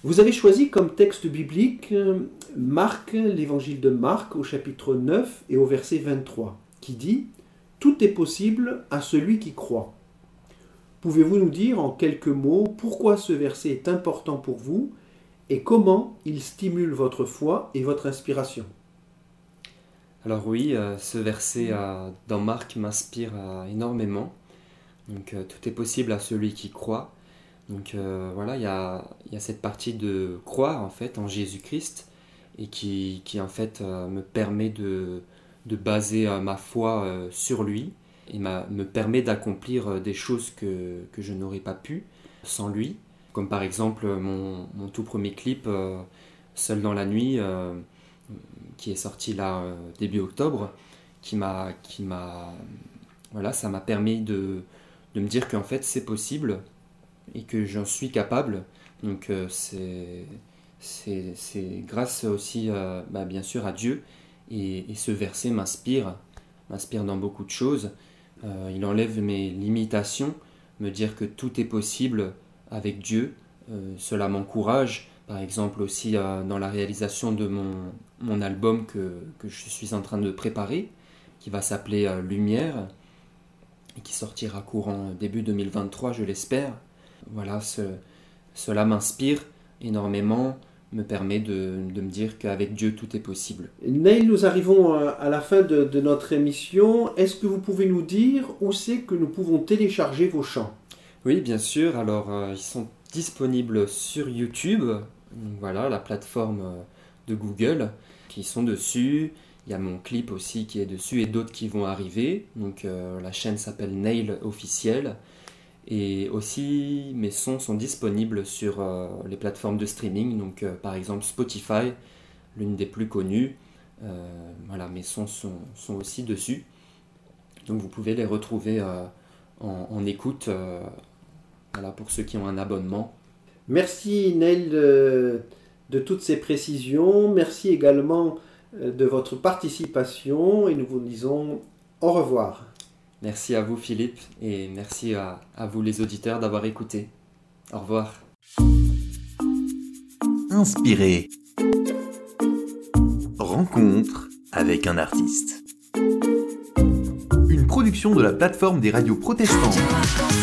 Vous avez choisi comme texte biblique Marc, l'évangile de Marc au chapitre 9 et au verset 23, qui dit « Tout est possible à celui qui croit ». Pouvez-vous nous dire en quelques mots pourquoi ce verset est important pour vous et comment il stimule votre foi et votre inspiration? Alors oui, ce verset dans Marc m'inspire énormément. Donc tout est possible à celui qui croit. Donc voilà, il y a cette partie de croire en fait en Jésus-Christ et qui en fait me permet de baser ma foi sur lui et me permet d'accomplir des choses que je n'aurais pas pu sans lui. Comme par exemple mon tout premier clip Seul dans la nuit qui est sorti là début octobre, voilà, ça m'a permis de me dire qu'en fait c'est possible et que j'en suis capable. Donc c'est grâce aussi bien sûr à Dieu et ce verset m'inspire dans beaucoup de choses. Il enlève mes limitations, me dire que tout est possible avec Dieu. Cela m'encourage. Par exemple aussi dans la réalisation de mon album que je suis en train de préparer, qui va s'appeler Lumière et qui sortira courant début 2023, je l'espère. Voilà, cela m'inspire énormément, me permet de me dire qu'avec Dieu tout est possible. Neil, nous arrivons à la fin de notre émission. Est-ce que vous pouvez nous dire où c'est que nous pouvons télécharger vos chants? Oui, bien sûr. Alors, ils sont disponibles sur YouTube. Donc, voilà, la plateforme de Google, qui sont dessus. Il y a mon clip aussi qui est dessus et d'autres qui vont arriver. Donc, la chaîne s'appelle Nail Officiel. Et aussi, mes sons sont disponibles sur les plateformes de streaming. Donc, par exemple, Spotify, l'une des plus connues. Voilà, mes sons sont aussi dessus. Donc, vous pouvez les retrouver en écoute. Voilà, pour ceux qui ont un abonnement. Merci Neil de toutes ces précisions. Merci également de votre participation et nous vous disons au revoir. Merci à vous Philippe et merci à vous les auditeurs d'avoir écouté. Au revoir. Inspiré. Rencontre avec un artiste. Une production de la plateforme des radios protestantes.